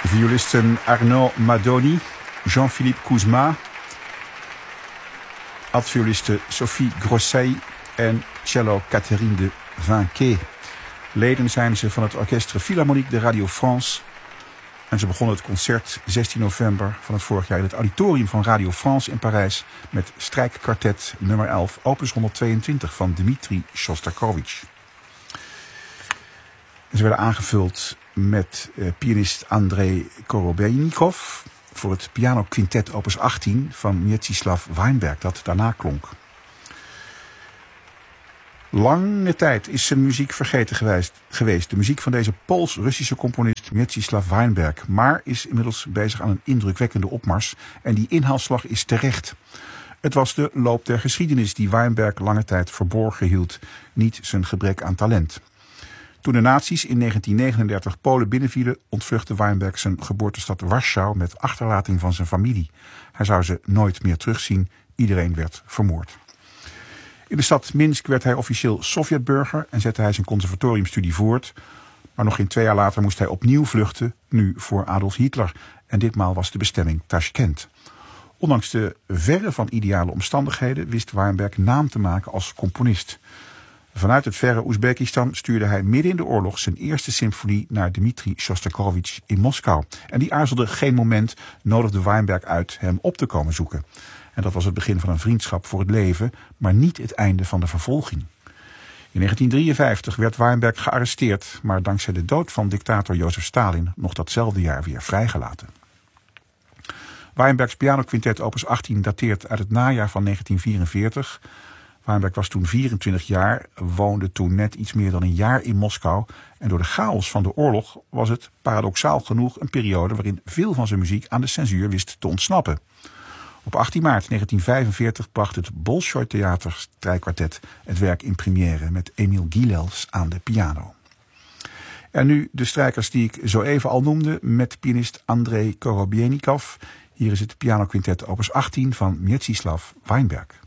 Violisten Arnaud Madoni, Jean-Philippe Kouzma, altvioliste Sophie Grosset en cello Catherine de Vinquet. Leden zijn ze van het Orchestre Philharmonique de Radio France. En ze begonnen het concert 16 november van het vorig jaar in het auditorium van Radio France in Parijs met strijkkwartet nummer 11, opus 122 van Dmitri Shostakovich. Ze werden aangevuld met pianist Andrei Korobeinikov voor het pianoquintet opus 18 van Mieczysław Weinberg dat daarna klonk. Lange tijd is zijn muziek vergeten geweest. De muziek van deze Pools-Russische componist Mieczysław Weinberg, maar is inmiddels bezig aan een indrukwekkende opmars en die inhaalslag is terecht. Het was de loop der geschiedenis die Weinberg lange tijd verborgen hield, niet zijn gebrek aan talent. Toen de nazi's in 1939 Polen binnenvielen, ontvluchtte Weinberg zijn geboortestad Warschau met achterlating van zijn familie. Hij zou ze nooit meer terugzien, iedereen werd vermoord. In de stad Minsk werd hij officieel Sovjetburger en zette hij zijn conservatoriumstudie voort. Maar nog geen 2 jaar later moest hij opnieuw vluchten, nu voor Adolf Hitler. En ditmaal was de bestemming Tashkent. Ondanks de verre van ideale omstandigheden wist Weinberg naam te maken als componist. Vanuit het verre Oezbekistan stuurde hij midden in de oorlog zijn eerste symfonie naar Dmitri Shostakovich in Moskou. En die aarzelde geen moment, nodigde Weinberg uit hem op te komen zoeken. En dat was het begin van een vriendschap voor het leven, maar niet het einde van de vervolging. In 1953 werd Weinberg gearresteerd, maar dankzij de dood van dictator Jozef Stalin nog datzelfde jaar weer vrijgelaten. Weinbergs pianoquintet opus 18 dateert uit het najaar van 1944. Weinberg was toen 24 jaar, woonde toen net iets meer dan een jaar in Moskou. En door de chaos van de oorlog was het, paradoxaal genoeg, een periode waarin veel van zijn muziek aan de censuur wist te ontsnappen. Op 18 maart 1945 bracht het Bolshoi Theater strijkkwartet het werk in première met Emil Gilels aan de piano. En nu de strijkers die ik zo even al noemde met pianist Andrei Korobeinikov. Hier is het pianoquintet opus 18 van Mieczysław Weinberg.